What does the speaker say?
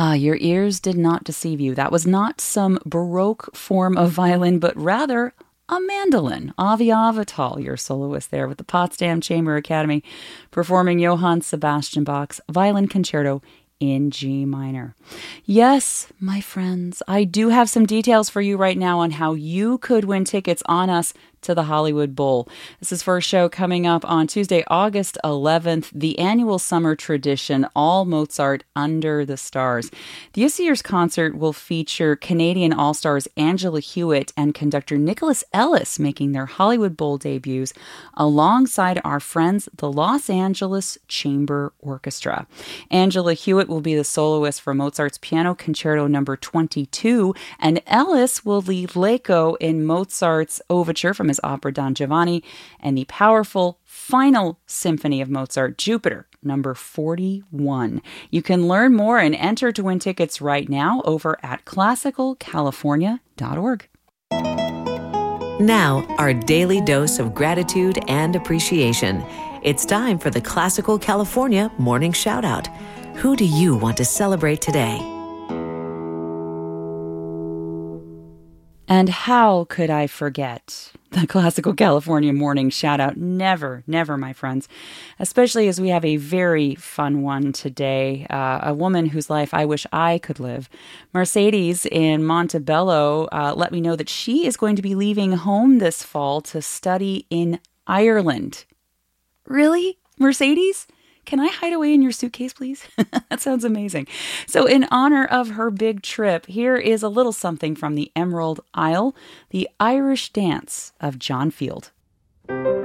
Ah, your ears did not deceive you. That was not some Baroque form of violin, but rather a mandolin. Avi Avital, your soloist there with the Potsdam Chamber Academy, performing Johann Sebastian Bach's Violin Concerto in G minor. Yes, my friends, I do have some details for you right now on how you could win tickets on us to the Hollywood Bowl. This is for a show coming up on Tuesday, August 11th, the annual summer tradition, All Mozart Under the Stars. This year's concert will feature Canadian All-Stars Angela Hewitt and conductor Nicholas Ellis making their Hollywood Bowl debuts alongside our friends, the Los Angeles Chamber Orchestra. Angela Hewitt will be the soloist for Mozart's Piano Concerto No. 22, and Ellis will lead Leko in Mozart's overture from his opera Don Giovanni and the powerful final symphony of Mozart, Jupiter, No. 41. You can learn more and enter to win tickets right now over at classicalcalifornia.org. Now, our daily dose of gratitude and appreciation. It's time for the Classical California Morning Shoutout. Who do you want to celebrate today? And how could I forget the Classical California Morning Shoutout? Never, never, my friends. Especially as we have a very fun one today. A woman whose life I wish I could live. Mercedes in Montebello let me know that she is going to be leaving home this fall to study in Ireland. Really, Mercedes? Can I hide away in your suitcase, please? That sounds amazing. So in honor of her big trip, here is a little something from the Emerald Isle, the Irish Dance of John Field.